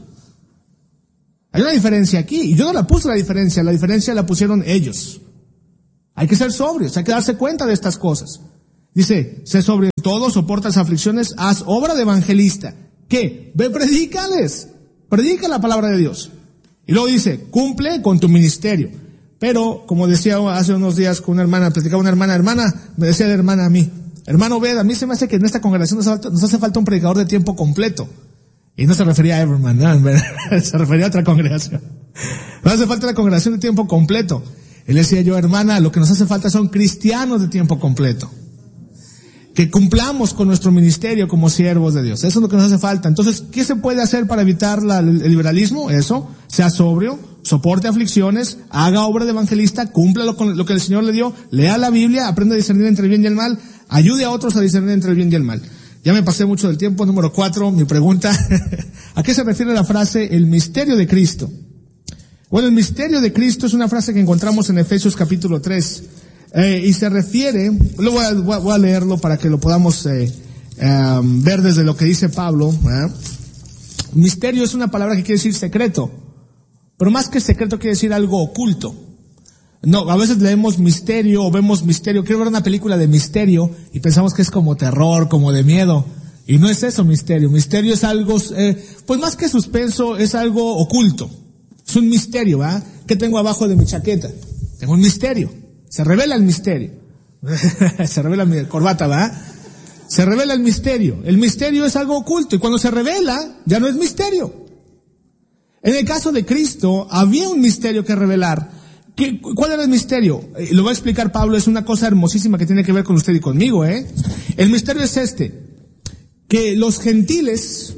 Hay una diferencia aquí, y yo no la puse la diferencia, la diferencia la pusieron ellos. Hay que ser sobrios, hay que darse cuenta de estas cosas. Dice, sé sobrio en todo, soporta las aflicciones, haz obra de evangelista. ¿Qué? Ve, predícales, predica la palabra de Dios. Y luego dice, cumple con tu ministerio. Pero, como decía hace unos días con una hermana, platicaba una hermana, hermana, me decía la hermana a mí, hermano Ved, a mí se me hace que en esta congregación nos hace, nos hace falta un predicador de tiempo completo. Y no se refería a Everman, ¿no? Se refería a otra congregación. Nos hace falta una congregación de tiempo completo. Y le decía yo, hermana, lo que nos hace falta son cristianos de tiempo completo. Que cumplamos con nuestro ministerio como siervos de Dios. Eso es lo que nos hace falta. Entonces, ¿qué se puede hacer para evitar la, el liberalismo? Eso, sea sobrio, soporte aflicciones, haga obra de evangelista, cumpla con lo que el Señor le dio, lea la Biblia, aprenda a discernir entre el bien y el mal, ayude a otros a discernir entre el bien y el mal. Ya me pasé mucho del tiempo. Número cuatro, mi pregunta. ¿A qué se refiere la frase, el misterio de Cristo? Bueno, el misterio de Cristo es una frase que encontramos en Efesios capítulo tres. Eh, y se refiere, lo voy a, voy a leerlo para que lo podamos eh, eh, ver desde lo que dice Pablo. ¿eh? Misterio es una palabra que quiere decir secreto. Pero más que secreto quiere decir algo oculto. No, a veces leemos misterio o vemos misterio. Quiero ver una película de misterio y pensamos que es como terror, como de miedo. Y no es eso misterio. Misterio es algo, eh, pues más que suspenso, es algo oculto. Es un misterio, ¿verdad? ¿Qué tengo abajo de mi chaqueta? Tengo un misterio. Se revela el misterio. Se revela mi corbata, ¿verdad? Se revela el misterio. El misterio es algo oculto y cuando se revela, ya no es misterio. En el caso de Cristo, había un misterio que revelar. ¿Qué, ¿Cuál era el misterio? Eh, lo va a explicar Pablo, es una cosa hermosísima que tiene que ver con usted y conmigo, ¿eh? El misterio es este, que los gentiles,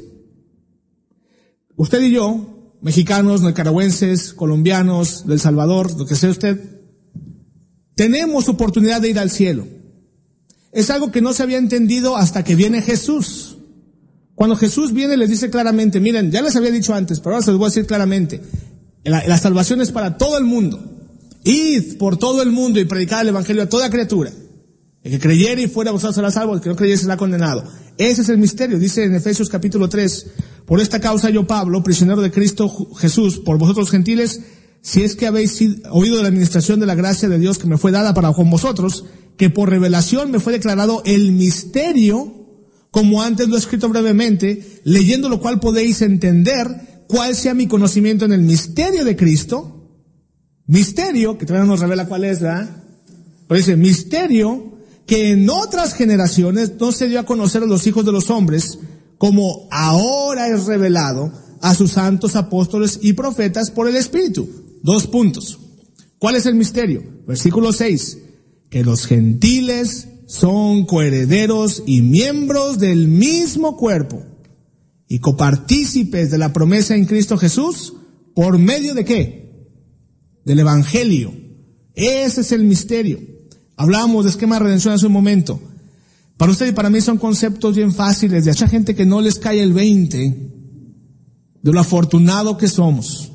usted y yo, mexicanos, nicaragüenses, colombianos, del Salvador, lo que sea usted, tenemos oportunidad de ir al cielo. Es algo que no se había entendido hasta que viene Jesús. Cuando Jesús viene les dice claramente, miren, ya les había dicho antes, pero ahora se los voy a decir claramente, la, la salvación es para todo el mundo. id por todo el mundo y predicad el evangelio a toda criatura. El que creyere y fuera bautizado será salvo, el que no creyere será condenado. Ese es el misterio, dice en Efesios capítulo tres, por esta causa yo, Pablo, prisionero de Cristo Jesús, por vosotros gentiles, si es que habéis oído de la administración de la gracia de Dios que me fue dada para con vosotros, que por revelación me fue declarado el misterio, como antes lo he escrito brevemente, leyendo lo cual podéis entender cuál sea mi conocimiento en el misterio de Cristo. Misterio, que todavía no nos revela cuál es, ¿verdad? Pero dice, misterio que en otras generaciones no se dio a conocer a los hijos de los hombres, como ahora es revelado a sus santos apóstoles y profetas por el Espíritu. Dos puntos. ¿Cuál es el misterio? Versículo seis. Que los gentiles son coherederos y miembros del mismo cuerpo y copartícipes de la promesa en Cristo Jesús, ¿por medio de qué? Del Evangelio. Ese es el misterio. Hablábamos de esquema de redención hace un momento. Para usted y para mí son conceptos bien fáciles, de mucha gente que no les cae el veinte de lo afortunado que somos.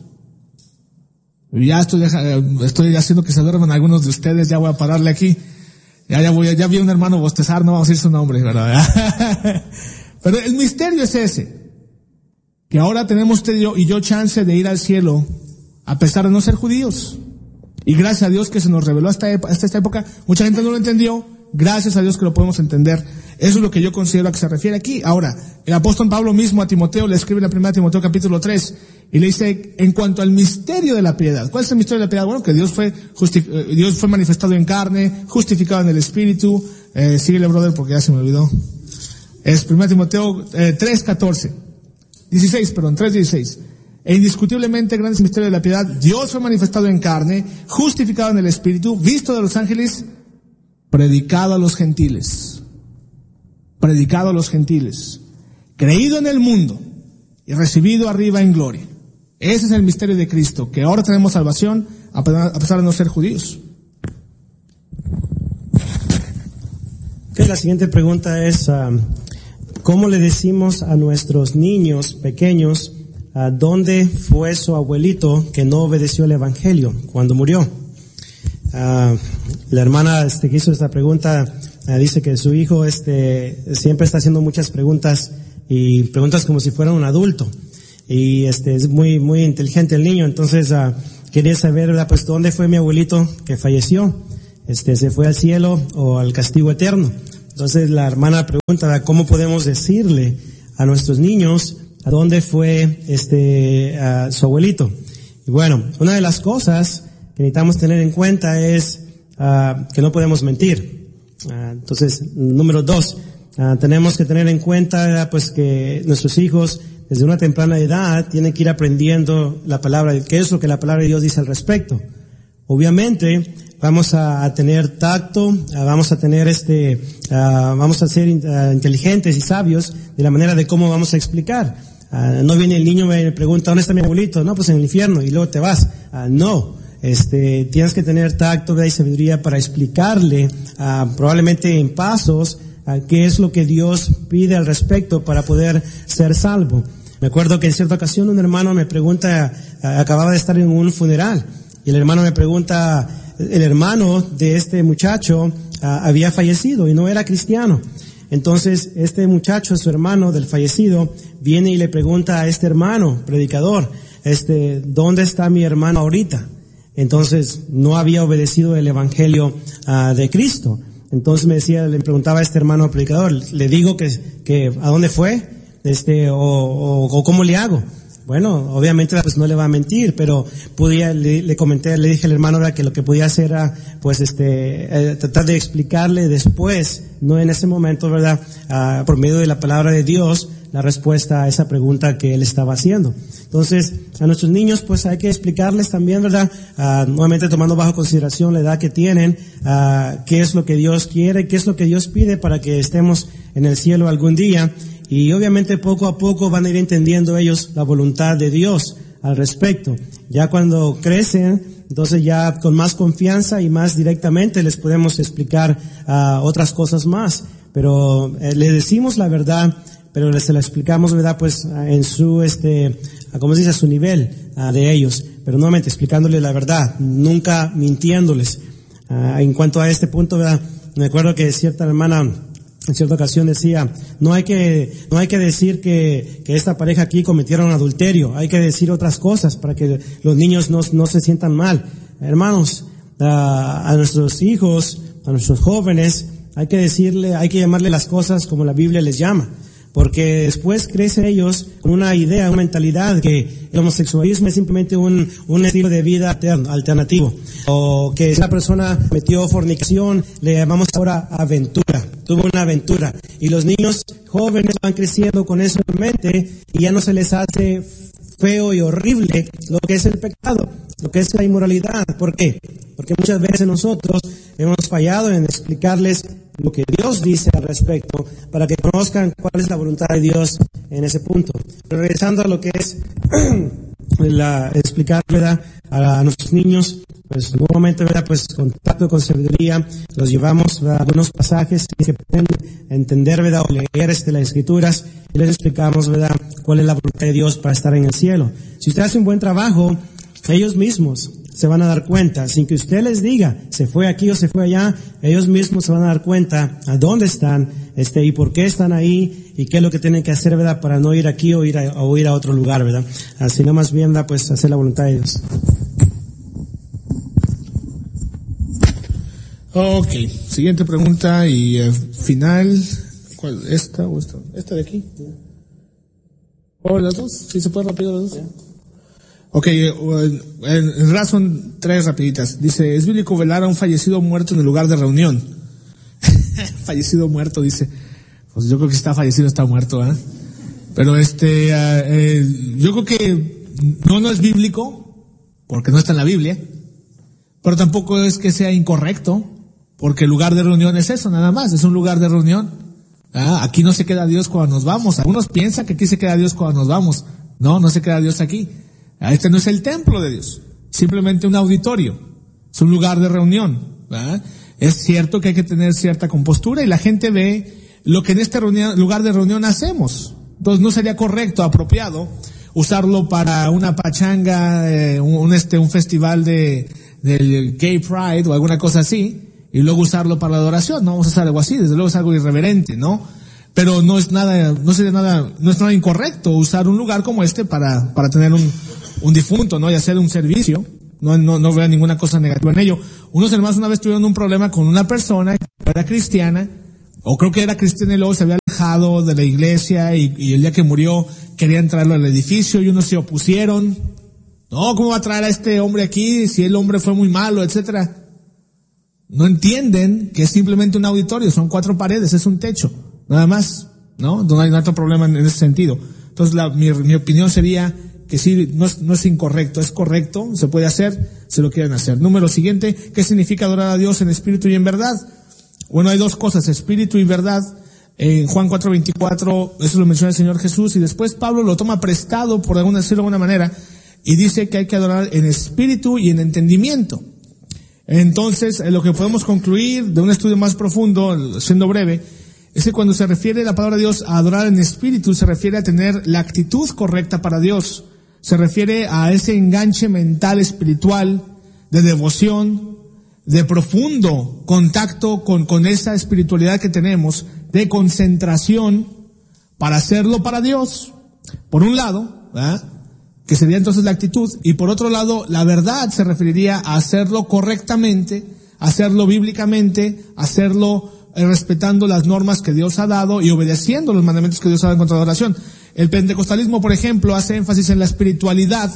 Ya estoy, estoy haciendo que se duerman algunos de ustedes, ya voy a pararle aquí. Ya, ya voy, ya vi a un hermano bostezar, no vamos a decir su nombre, ¿verdad? Pero el misterio es ese, que ahora tenemos usted y yo, y yo chance de ir al cielo, a pesar de no ser judíos. Y gracias a Dios que se nos reveló hasta, hasta esta época, mucha gente no lo entendió, gracias a Dios que lo podemos entender. Eso es lo que yo considero a que se refiere aquí. Ahora, el apóstol Pablo mismo a Timoteo le escribe en la primera Timoteo capítulo tres, y le dice, en cuanto al misterio de la piedad. ¿Cuál es el misterio de la piedad? Bueno, que Dios fue, justi- Dios fue manifestado en carne, justificado en el Espíritu. Eh, síguele, brother, porque ya se me olvidó. Es primera Timoteo eh, tres catorce. dieciséis, perdón, tres dieciséis. E indiscutiblemente grande es el misterio de la piedad. Dios fue manifestado en carne, justificado en el Espíritu, visto de los ángeles, predicado a los gentiles. Predicado a los gentiles. Creído en el mundo y recibido arriba en gloria. Ese es el misterio de Cristo, que ahora tenemos salvación a pesar de no ser judíos. Okay, la siguiente pregunta es, um, ¿cómo le decimos a nuestros niños pequeños uh, dónde fue su abuelito que no obedeció el evangelio cuando murió? Uh, la hermana este, que hizo esta pregunta uh, dice que su hijo este, siempre está haciendo muchas preguntas y preguntas como si fuera un adulto. Y este es muy muy inteligente el niño, entonces uh, quería saber, ¿verdad? Pues dónde fue mi abuelito que falleció, este se fue al cielo o al castigo eterno. Entonces la hermana pregunta, ¿verdad? ¿Cómo podemos decirle a nuestros niños a dónde fue este uh, su abuelito? Y bueno, una de las cosas que necesitamos tener en cuenta es uh, que no podemos mentir. Uh, entonces, número dos, uh, tenemos que tener en cuenta pues que nuestros hijos desde una temprana edad tienen que ir aprendiendo la palabra, qué es lo que la palabra de Dios dice al respecto. Obviamente, vamos a, a tener tacto, uh, vamos a tener este, uh, vamos a ser uh, inteligentes y sabios de la manera de cómo vamos a explicar. Uh, no viene el niño y me pregunta, ¿dónde está mi abuelito? No, pues en el infierno, y luego te vas. Uh, no, este, tienes que tener tacto, ¿verdad? Y sabiduría para explicarle, uh, probablemente en pasos, uh, qué es lo que Dios pide al respecto para poder ser salvo. Me acuerdo que en cierta ocasión un hermano me pregunta, uh, acababa de estar en un funeral, y el hermano me pregunta, el hermano de este muchacho uh, había fallecido y no era cristiano. Entonces este muchacho, su hermano del fallecido, viene y le pregunta a este hermano, predicador, este, ¿dónde está mi hermano ahorita? Entonces no había obedecido el evangelio uh, de Cristo. Entonces me decía, le preguntaba a este hermano predicador, le digo que, que ¿a dónde fue? Este, o, o, o ¿cómo le hago? Bueno, obviamente pues no le va a mentir, pero podía, le, le comenté, le dije al hermano, ¿verdad? Que lo que podía hacer era, pues este, eh, tratar de explicarle después, no en ese momento, ¿verdad? Uh, por medio de la palabra de Dios, la respuesta a esa pregunta que él estaba haciendo. Entonces, a nuestros niños, pues hay que explicarles también, ¿verdad? Uh, nuevamente tomando bajo consideración la edad que tienen, uh, qué es lo que Dios quiere, qué es lo que Dios pide para que estemos en el cielo algún día. Y obviamente poco a poco van a ir entendiendo ellos la voluntad de Dios al respecto. Ya cuando crecen, entonces ya con más confianza y más directamente les podemos explicar uh, otras cosas más. Pero eh, les decimos la verdad, pero les se la explicamos, ¿verdad? Pues uh, en su, este, uh, ¿cómo se dice? A su nivel uh, de ellos. pero nuevamente explicándoles la verdad, nunca mintiéndoles. Uh, en cuanto a este punto, ¿verdad? Me acuerdo que cierta hermana en cierta ocasión decía, no hay que, no hay que decir que, que esta pareja aquí cometieron adulterio, hay que decir otras cosas para que los niños no, no se sientan mal. Hermanos, uh, a nuestros hijos, a nuestros jóvenes, hay que decirle, hay que llamarle las cosas como la Biblia les llama. Porque después crecen ellos con una idea, una mentalidad que el homosexualismo es simplemente un, un estilo de vida alternativo. O que si una persona metió fornicación, le llamamos ahora aventura. Tuvo una aventura. Y los niños jóvenes van creciendo con eso en mente y ya no se les hace feo y horrible lo que es el pecado, lo que es la inmoralidad. ¿Por qué? Porque muchas veces nosotros hemos fallado en explicarles lo que Dios dice al respecto, para que conozcan cuál es la voluntad de Dios en ese punto. Pero regresando a lo que es la, explicar, ¿verdad?, a, a nuestros niños, pues nuevamente, ¿verdad?, pues contacto con sabiduría, los llevamos a algunos pasajes que pueden entender, ¿verdad?, o leer este, las escrituras, y les explicamos, ¿verdad?, cuál es la voluntad de Dios para estar en el cielo. Si usted hace un buen trabajo, ellos mismos se van a dar cuenta, sin que usted les diga, se fue aquí o se fue allá, ellos mismos se van a dar cuenta a dónde están, este, y por qué están ahí, y qué es lo que tienen que hacer, ¿verdad?, para no ir aquí o ir a, o ir a otro lugar, ¿verdad? Así nada más bien, ¿verdad?, pues hacer la voluntad de Dios. Ok, siguiente pregunta y eh, final, ¿cuál? ¿Esta o esta? ¿Esta de aquí? ¿O las dos? ¿Sí se puede rápido las dos? Ok, en razón tres rapiditas. Dice, ¿es bíblico velar a un fallecido muerto en el lugar de reunión? Fallecido muerto, dice. Pues yo creo que si está fallecido está muerto, ¿eh? Pero este, uh, eh, yo creo que no, no es bíblico, porque no está en la Biblia, pero tampoco es que sea incorrecto, porque el lugar de reunión es eso, nada más, es un lugar de reunión. ¿Ah? Aquí no se queda Dios cuando nos vamos. Algunos piensan que aquí se queda Dios cuando nos vamos. No, no se queda Dios aquí. Este no es el templo de Dios, simplemente un auditorio, es un lugar de reunión, ¿verdad? Es cierto que hay que tener cierta compostura y la gente ve lo que en este reunión, lugar de reunión hacemos. Entonces no sería correcto, apropiado, usarlo para una pachanga, eh, un, un, este, un festival de, del Gay Pride o alguna cosa así, y luego usarlo para la adoración. No vamos a hacer algo así, desde luego es algo irreverente, ¿no? Pero no es nada, no sería nada, no es nada incorrecto usar un lugar como este para, para tener un, un difunto, ¿no? Y hacer un servicio. No, no, no veo ninguna cosa negativa en ello. Unos hermanos una vez tuvieron un problema con una persona que era cristiana, o creo que era cristiana y luego se había alejado de la iglesia y, y el día que murió querían traerlo al edificio y unos se opusieron. No, ¿cómo va a traer a este hombre aquí si el hombre fue muy malo, etcétera? No entienden que es simplemente un auditorio, son cuatro paredes, es un techo. Nada más, ¿no? No hay otro problema en ese sentido. Entonces, la, mi, mi opinión sería que sí, no es, no es incorrecto, es correcto, se puede hacer, se lo quieren hacer. Número siguiente, ¿qué significa adorar a Dios en espíritu y en verdad? Bueno, hay dos cosas, espíritu y verdad. En Juan cuatro veinticuatro, eso lo menciona el Señor Jesús, y después Pablo lo toma prestado, por alguna, decirlo de alguna manera, y dice que hay que adorar en espíritu y en entendimiento. Entonces, lo que podemos concluir de un estudio más profundo, siendo breve, es que cuando se refiere la palabra de Dios a adorar en espíritu, se refiere a tener la actitud correcta para Dios. Se refiere a ese enganche mental espiritual, de devoción, de profundo contacto con, con esa espiritualidad que tenemos, de concentración para hacerlo para Dios. Por un lado, ¿verdad?, que sería entonces la actitud, y por otro lado, la verdad se referiría a hacerlo correctamente, hacerlo bíblicamente, hacerlo respetando las normas que Dios ha dado y obedeciendo los mandamientos que Dios ha dado en cuanto a la adoración. El pentecostalismo, por ejemplo, hace énfasis en la espiritualidad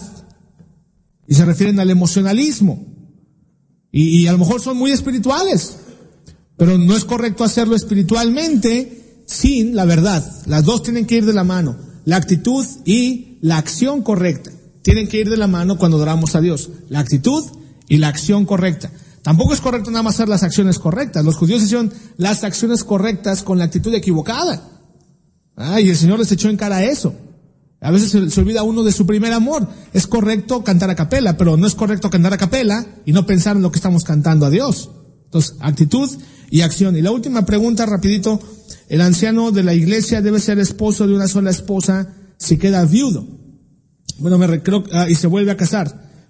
y se refieren al emocionalismo. Y, y a lo mejor son muy espirituales, pero no es correcto hacerlo espiritualmente sin la verdad. Las dos tienen que ir de la mano, la actitud y la acción correcta. Tienen que ir de la mano cuando adoramos a Dios, la actitud y la acción correcta. Tampoco es correcto nada más hacer las acciones correctas. Los judíos hicieron las acciones correctas con la actitud equivocada. Ah, y el Señor les echó en cara eso. A veces se, se olvida uno de su primer amor. Es correcto cantar a capela, pero no es correcto cantar a capela y no pensar en lo que estamos cantando a Dios. Entonces, actitud y acción. Y la última pregunta, rapidito. ¿El anciano de la iglesia debe ser esposo de una sola esposa si queda viudo? Bueno, me creo, ah, y se vuelve a casar.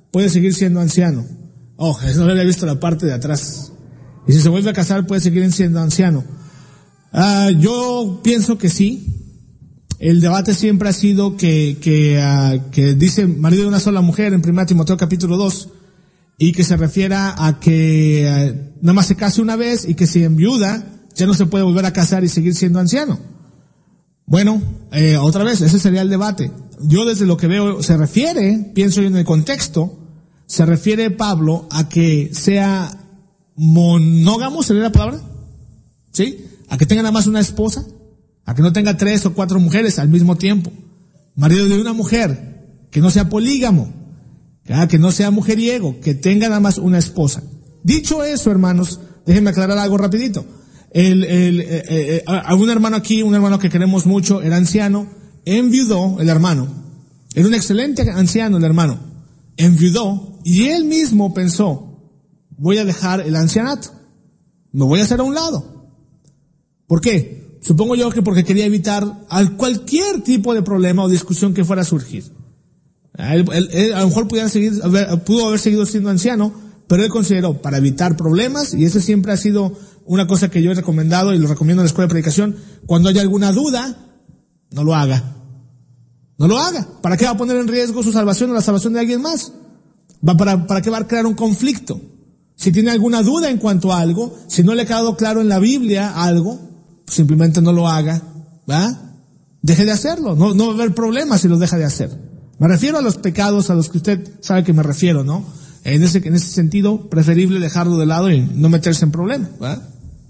puede seguir siendo anciano. Oh, no le había visto la parte de atrás. Y si se vuelve a casar, puede seguir siendo anciano. Uh, yo pienso que sí. El debate siempre ha sido que, que, uh, que dice marido de una sola mujer en primera Timoteo capítulo dos, y que se refiera a que uh, nada más se case una vez y que si enviuda, ya no se puede volver a casar y seguir siendo anciano. Bueno, eh, otra vez, ese sería el debate. Yo desde lo que veo, se refiere, pienso yo en el contexto, se refiere Pablo a que sea monógamo, ¿sería la palabra? ¿Sí? A que tenga nada más una esposa, a que no tenga tres o cuatro mujeres al mismo tiempo. Marido de una mujer, que no sea polígamo, que no sea mujeriego, que tenga nada más una esposa. Dicho eso, hermanos, déjenme aclarar algo rapidito. El, el, eh, eh, a un hermano aquí, un hermano que queremos mucho, era anciano, enviudó el hermano. Era un excelente anciano el hermano. Enviudó y él mismo pensó, voy a dejar el ancianato. Me voy a hacer a un lado. ¿Por qué? Supongo yo que porque quería evitar cualquier tipo de problema o discusión que fuera a surgir. Él, él, él a lo mejor pudiera seguir, pudo haber seguido siendo anciano, pero él consideró para evitar problemas, y eso siempre ha sido una cosa que yo he recomendado y lo recomiendo en la escuela de predicación, cuando haya alguna duda, no lo haga. No lo haga. ¿Para qué va a poner en riesgo su salvación o la salvación de alguien más? ¿Va para, para qué va a crear un conflicto? Si tiene alguna duda en cuanto a algo, si no le ha quedado claro en la Biblia algo, pues simplemente no lo haga, ¿va? Deje de hacerlo. No, no va a haber problema si lo deja de hacer. Me refiero a los pecados a los que usted sabe que me refiero, ¿no? En ese, en ese sentido, preferible dejarlo de lado y no meterse en problemas, ¿va?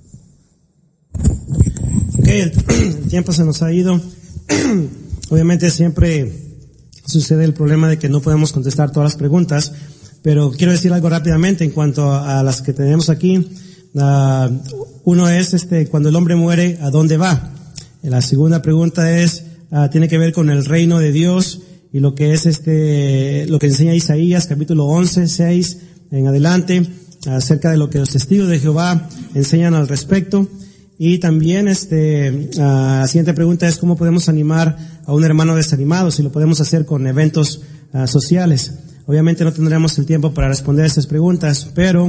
Ok, el, el tiempo se nos ha ido. Obviamente siempre sucede el problema de que no podemos contestar todas las preguntas, pero quiero decir algo rápidamente en cuanto a, a las que tenemos aquí. Uh, uno es, este, cuando el hombre muere, ¿a dónde va? La segunda pregunta es, uh, tiene que ver con el reino de Dios y lo que es este, lo que enseña Isaías, capítulo once, seis, en adelante, acerca de lo que los testigos de Jehová enseñan al respecto. Y también, este, uh, la siguiente pregunta es cómo podemos animar a un hermano desanimado, si lo podemos hacer con eventos uh, sociales. Obviamente no tendremos el tiempo para responder estas preguntas, pero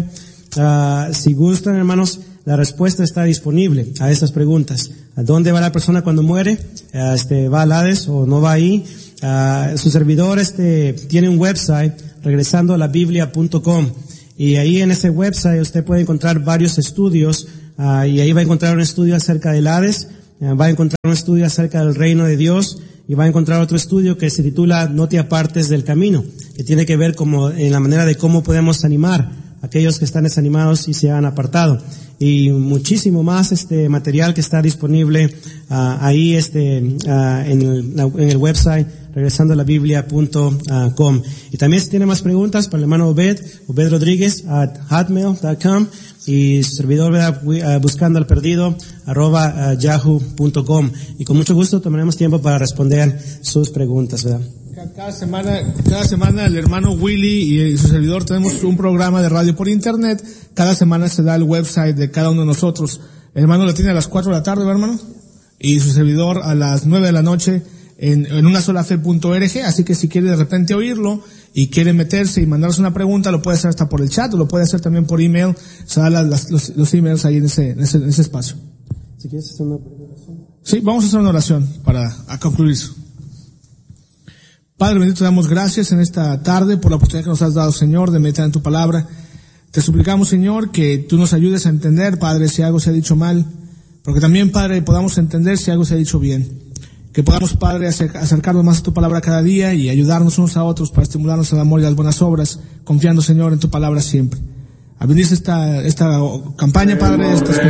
uh, si gustan, hermanos, la respuesta está disponible a estas preguntas. ¿A dónde va la persona cuando muere? Uh, este, ¿va al Hades o no va ahí? Uh, su servidor este tiene un website, regresando a la biblia punto com, y ahí en ese website usted puede encontrar varios estudios, uh, y ahí va a encontrar un estudio acerca del Hades, uh, va a encontrar un estudio acerca del reino de Dios, y va a encontrar otro estudio que se titula No te apartes del camino, que tiene que ver como en la manera de cómo podemos animar a aquellos que están desanimados y se han apartado. Y muchísimo más este material que está disponible uh, ahí este uh, en, el, en el website regresando a la biblia punto com. Y también si tiene más preguntas para el hermano Obed, Obed Rodríguez at hotmail punto com, y su servidor uh, buscando al perdido arroba uh, yahoo punto com. Y con mucho gusto tomaremos tiempo para responder sus preguntas, ¿verdad? Cada semana, cada semana el hermano Willy y su servidor tenemos un programa de radio por internet. Cada semana se da el website de cada uno de nosotros. El hermano lo tiene a las cuatro de la tarde, ¿verdad, hermano? Y su servidor a las nueve de la noche en, en una sola fe punto org. Así que si quiere de repente oírlo y quiere meterse y mandarnos una pregunta, lo puede hacer hasta por el chat o lo puede hacer también por email. Se dan las, los, los emails ahí en ese, en ese, en ese espacio. Si quieres hacer una oración. Sí, vamos a hacer una oración para a concluir eso. Padre bendito, te damos gracias en esta tarde por la oportunidad que nos has dado, Señor, de meditar en tu palabra. Te suplicamos, Señor, que tú nos ayudes a entender, Padre, si algo se ha dicho mal, porque también, Padre, podamos entender si algo se ha dicho bien. Que podamos, Padre, acercarnos más a tu palabra cada día y ayudarnos unos a otros para estimularnos al amor y las buenas obras, confiando, Señor, en tu palabra siempre. Bendice esta, esta campaña, Padre, estas